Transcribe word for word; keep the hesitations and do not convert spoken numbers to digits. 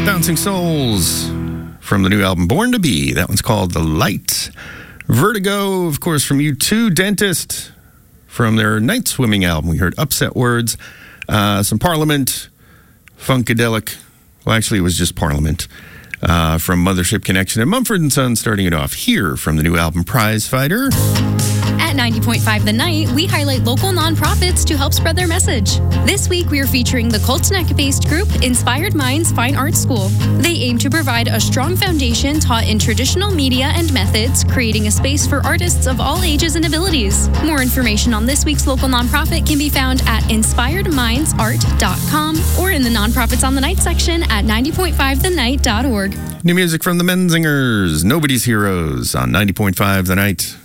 Bouncing Souls from the new album Born to Be. That one's called The Light. Vertigo, of course, from U two. Dentist from their Night Swimming album. We heard Upset Words. Uh, some Parliament. Funkadelic. Well, actually, it was just Parliament. Uh, from Mothership Connection and Mumford and Sons, starting it off here from the new album Prize Fighter. At ninety point five The Night, we highlight local nonprofits to help spread their message. This week, we are featuring the Colts Neck-based group Inspired Minds Fine Arts School. They aim to provide a strong foundation taught in traditional media and methods, creating a space for artists of all ages and abilities. More information on this week's local nonprofit can be found at inspired minds art dot com or in the Nonprofits on the Night section at ninety point five the night dot org. New music from the Menzingers, Nobody's Heroes on ninety point five The Night.